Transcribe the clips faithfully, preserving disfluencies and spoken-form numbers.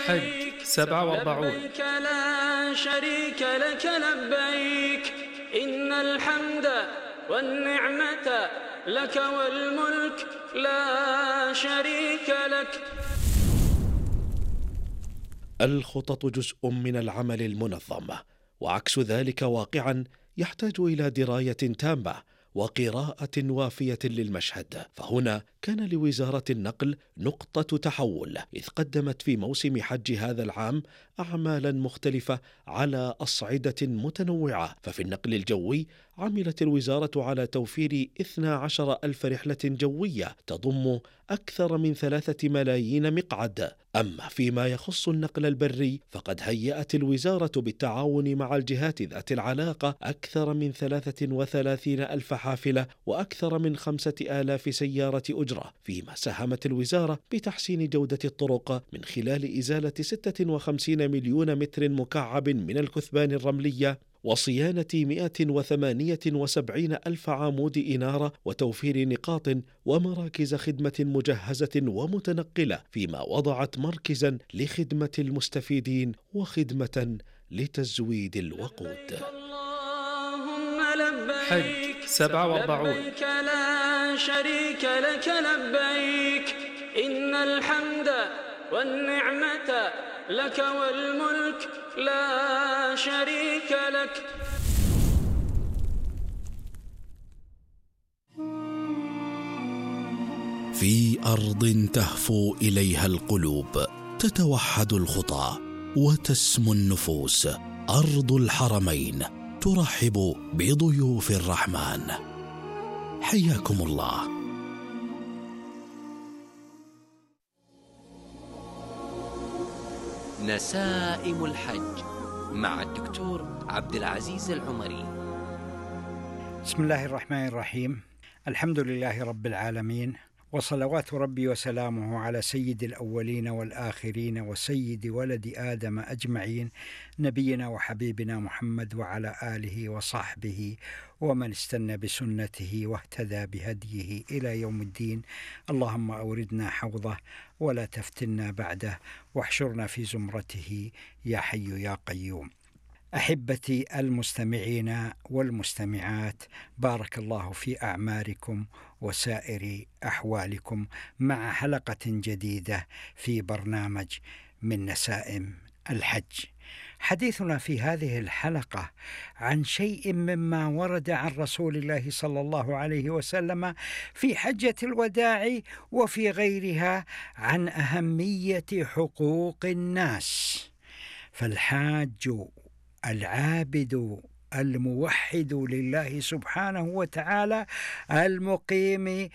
حج سبعة وأربعون. لبيك لا شريك لك لبيك إن الحمد والنعمة لك والملك لا شريك لك. الخطط جزء من العمل المنظم، وعكس ذلك واقعا يحتاج إلى دراية تامة وقراءة وافية للمشهد. فهنا كان لوزارة النقل نقطة تحول، إذ قدمت في موسم حج هذا العام أعمالا مختلفة على أصعدة متنوعة. ففي النقل الجوي عملت الوزارة على توفير اثنتي عشرة ألف رحلة جوية تضم أكثر من ثلاثة ملايين مقعد. أما فيما يخص النقل البري فقد هيأت الوزارة بالتعاون مع الجهات ذات العلاقة أكثر من ثلاثة وثلاثين ألف حافلة وأكثر من خمسة آلاف سيارة أجرة، فيما ساهمت الوزارة بتحسين جودة الطرق من خلال إزالة ستة وخمسين مليون متر مكعب من الكثبان الرملية وصيانة مئة وثمانية وسبعين ألف عمود إنارة وتوفير نقاط ومراكز خدمة مجهزة ومتنقلة، فيما وضعت مركزا لخدمة المستفيدين وخدمة لتزويد الوقود. حج سبعة وأربعون. لبيك لا شريك لك لبيك إن الحمد والنعمة لك والملك لا شريك لك. في أرض تهفو إليها القلوب تتوحد الخطى وتسمو النفوس، أرض الحرمين ترحب بضيوف الرحمن. حياكم الله. نسائم الحج مع الدكتور عبد العزيز العمري. بسم الله الرحمن الرحيم. الحمد لله رب العالمين، وصلوات ربي وسلامه على سيد الأولين والآخرين وسيد ولد آدم أجمعين، نبينا وحبيبنا محمد وعلى آله وصحبه ومن استنى بسنته واهتدى بهديه إلى يوم الدين. اللهم أوردنا حوضه ولا تفتنا بعده، واحشرنا في زمرته يا حي يا قيوم. أحبتي المستمعين والمستمعات، بارك الله في أعماركم وسائر أحوالكم مع حلقة جديدة في برنامج من نسائم الحج. حديثنا في هذه الحلقة عن شيء مما ورد عن رسول الله صلى الله عليه وسلم في حجة الوداع وفي غيرها عن أهمية حقوق الناس. فالحاج العابد الموحد لله سبحانه وتعالى المقيم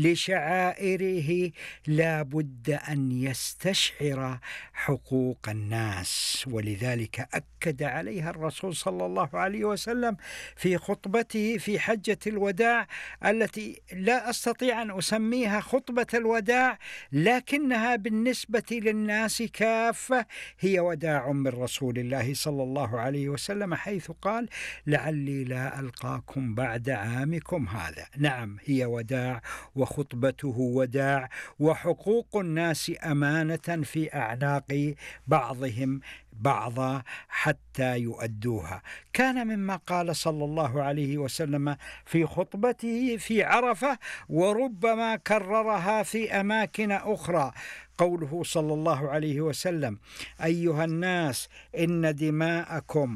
لشعائره لا بد أن يستشعر حقوق الناس، ولذلك أكد عليها الرسول صلى الله عليه وسلم في خطبته في حجة الوداع، التي لا أستطيع أن أسميها خطبة الوداع، لكنها بالنسبة للناس كافة هي وداع من رسول الله صلى الله عليه وسلم، حيث قال: لعلي لا ألقاكم بعد عامكم هذا. نعم، هي وداع، وخطبته وداع، وحقوق الناس أمانة في أعناق بعضهم بعضا حتى يؤدوها. كان مما قال صلى الله عليه وسلم في خطبته في عرفة، وربما كررها في أماكن أخرى، قوله صلى الله عليه وسلم: أيها الناس، إن دماءكم